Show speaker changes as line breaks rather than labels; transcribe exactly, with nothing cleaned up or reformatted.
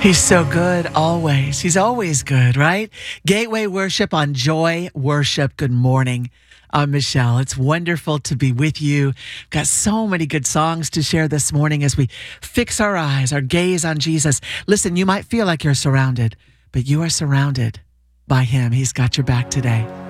He's so good always. He's always good, right? Gateway Worship on Joy Worship. Good morning. I'm Michelle. It's wonderful to be with you. Got so many good songs to share this morning as we fix our eyes, our gaze on Jesus. Listen, you might feel like you're surrounded, but you are surrounded by him. He's got your back today.